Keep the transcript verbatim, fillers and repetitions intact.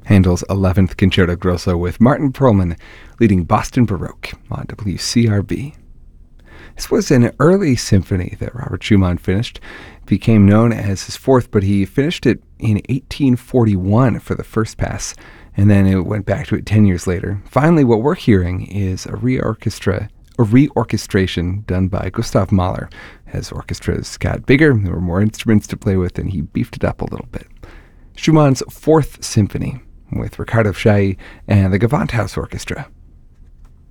Handel's eleventh Concerto Grosso with Martin Perlman leading Boston Baroque on W C R B. This was an early symphony that Robert Schumann finished. It became known as his fourth, but he finished it in eighteen forty-one for the first pass, and then it went back to it ten years later. Finally, what we're hearing is a reorchestra, a reorchestration done by Gustav Mahler. As orchestras got bigger, there were more instruments to play with, and he beefed it up a little bit. Schumann's Fourth Symphony with Ricardo Chailly and the Gewandhaus Orchestra.